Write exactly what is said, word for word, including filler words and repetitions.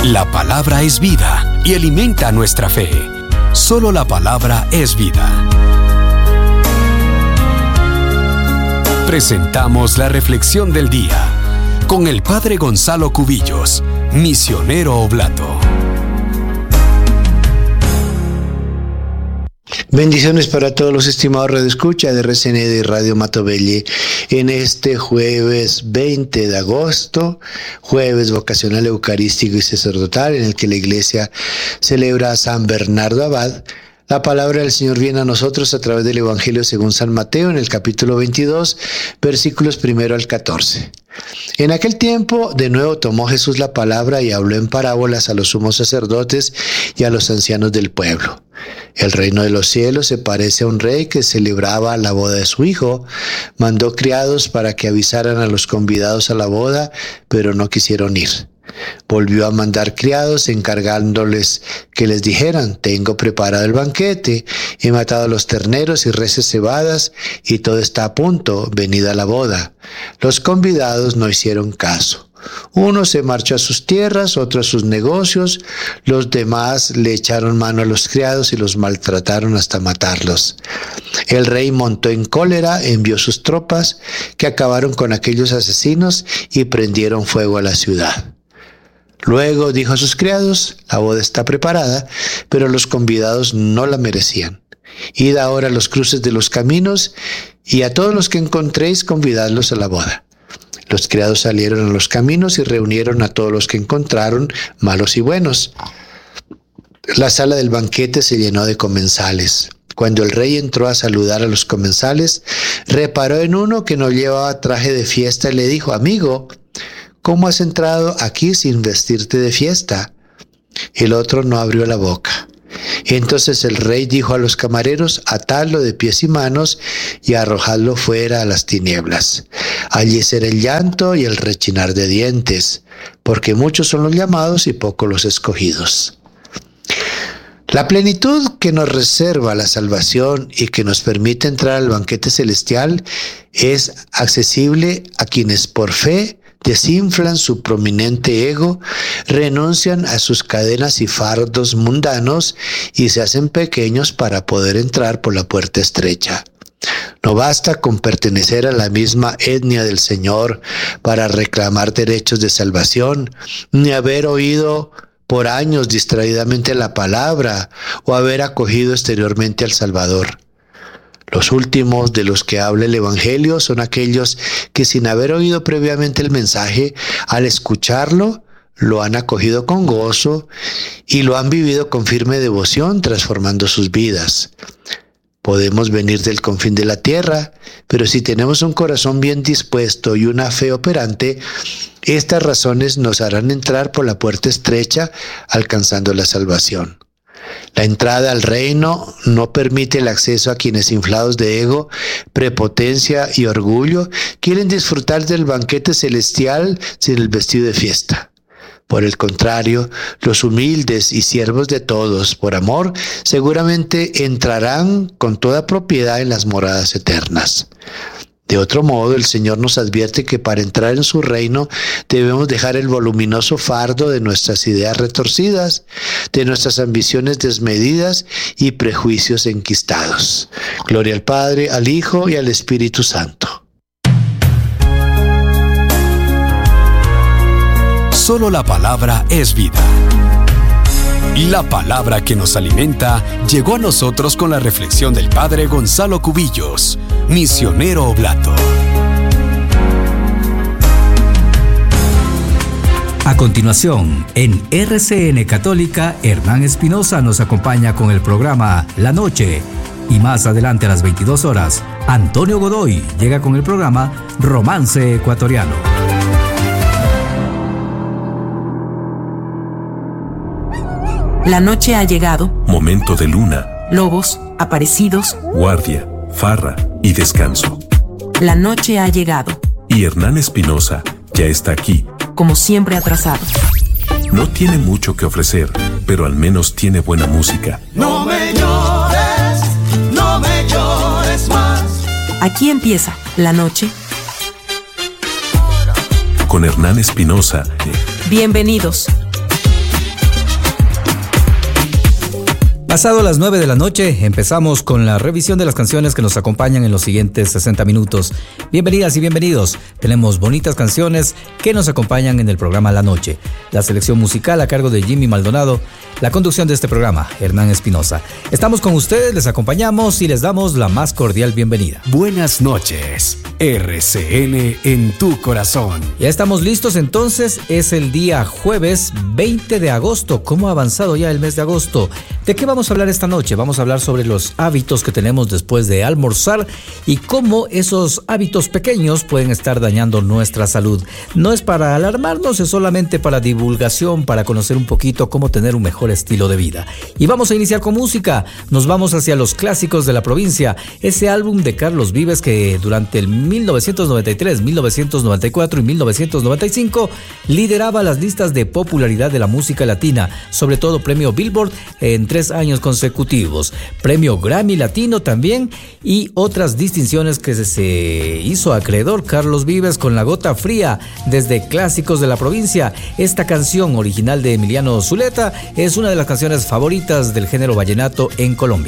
La palabra es vida y alimenta nuestra fe. Solo la palabra es vida. Presentamos la reflexión del día con el Padre Gonzalo Cubillos, misionero oblato. Bendiciones para todos los estimados radioescucha de R C N de Radio Matovelle en este jueves veinte de agosto, jueves vocacional eucarístico y sacerdotal, en el que la Iglesia celebra a San Bernardo Abad. La palabra del Señor viene a nosotros a través del Evangelio según San Mateo, en el capítulo veintidós, versículos primero al catorce. En aquel tiempo, de nuevo tomó Jesús la palabra y habló en parábolas a los sumos sacerdotes y a los ancianos del pueblo. El reino de los cielos se parece a un rey que celebraba la boda de su hijo. Mandó criados para que avisaran a los convidados a la boda, pero no quisieron ir. Volvió a mandar criados encargándoles que les dijeran: tengo preparado el banquete, he matado los terneros y reses cebadas y todo está a punto, venid a la boda. Los convidados no hicieron caso. Uno se marchó a sus tierras, otro a sus negocios, los demás le echaron mano a los criados y los maltrataron hasta matarlos. El rey montó en cólera, envió sus tropas, que acabaron con aquellos asesinos y prendieron fuego a la ciudad. Luego dijo a sus criados: la boda está preparada, pero los convidados no la merecían. Id ahora a los cruces de los caminos y a todos los que encontréis convidadlos a la boda. Los criados salieron a los caminos y reunieron a todos los que encontraron, malos y buenos. La sala del banquete se llenó de comensales. Cuando el rey entró a saludar a los comensales, reparó en uno que no llevaba traje de fiesta y le dijo: amigo, ¿cómo has entrado aquí sin vestirte de fiesta? El otro no abrió la boca. Entonces el rey dijo a los camareros: atadlo de pies y manos y arrojadlo fuera a las tinieblas. Allí será el llanto y el rechinar de dientes, porque muchos son los llamados y pocos los escogidos. La plenitud que nos reserva la salvación y que nos permite entrar al banquete celestial es accesible a quienes por fe desinflan su prominente ego, renuncian a sus cadenas y fardos mundanos y se hacen pequeños para poder entrar por la puerta estrecha. No basta con pertenecer a la misma etnia del Señor para reclamar derechos de salvación, ni haber oído por años distraídamente la palabra o haber acogido exteriormente al Salvador. Los últimos de los que habla el Evangelio son aquellos que, sin haber oído previamente el mensaje, al escucharlo, lo han acogido con gozo y lo han vivido con firme devoción, transformando sus vidas. Podemos venir del confín de la tierra, pero si tenemos un corazón bien dispuesto y una fe operante, estas razones nos harán entrar por la puerta estrecha, alcanzando la salvación. La entrada al reino no permite el acceso a quienes, inflados de ego, prepotencia y orgullo, quieren disfrutar del banquete celestial sin el vestido de fiesta. Por el contrario, los humildes y siervos de todos, por amor, seguramente entrarán con toda propiedad en las moradas eternas. De otro modo, el Señor nos advierte que para entrar en su reino debemos dejar el voluminoso fardo de nuestras ideas retorcidas, de nuestras ambiciones desmedidas y prejuicios enquistados. Gloria al Padre, al Hijo y al Espíritu Santo. Solo la palabra es vida. La palabra que nos alimenta llegó a nosotros con la reflexión del Padre Gonzalo Cubillos, misionero oblato. A continuación, en R C N Católica, Hernán Espinosa nos acompaña con el programa La Noche. Y más adelante a las veintidós horas, Antonio Godoy llega con el programa Romance Ecuatoriano. La noche ha llegado. Momento de luna. Lobos, aparecidos. Guardia, farra y descanso. La noche ha llegado. Y Hernán Espinosa ya está aquí. Como siempre atrasado. No tiene mucho que ofrecer, pero al menos tiene buena música. No me llores, no me llores más. Aquí empieza La Noche. Con Hernán Espinosa. Bienvenidos. Pasado las nueve de la noche, empezamos con la revisión de las canciones que nos acompañan en los siguientes sesenta minutos. Bienvenidas y bienvenidos. Tenemos bonitas canciones que nos acompañan en el programa La Noche. La selección musical a cargo de Jimmy Maldonado. La conducción de este programa, Hernán Espinosa. Estamos con ustedes, les acompañamos y les damos la más cordial bienvenida. Buenas noches, R C N en tu corazón. Ya estamos listos entonces, es el día jueves veinte de agosto. ¿Cómo ha avanzado ya el mes de agosto? ¿De qué vamos a hablar esta noche? Vamos a hablar sobre los hábitos que tenemos después de almorzar y cómo esos hábitos pequeños pueden estar dañando nuestra salud. No es para alarmarnos, es solamente para divulgación, para conocer un poquito cómo tener un mejor estilo de vida. Y vamos a iniciar con música. Nos vamos hacia los clásicos de la provincia. Ese álbum de Carlos Vives que durante el mil novecientos noventa y tres, mil novecientos noventa y cuatro y mil novecientos noventa y cinco lideraba las listas de popularidad de la música latina, sobre todo premio Billboard en tres años consecutivos, premio Grammy Latino también y otras distinciones que se hizo acreedor Carlos Vives con La Gota Fría desde Clásicos de la Provincia. Esta canción original de Emiliano Zuleta es una de las canciones favoritas del género vallenato en Colombia.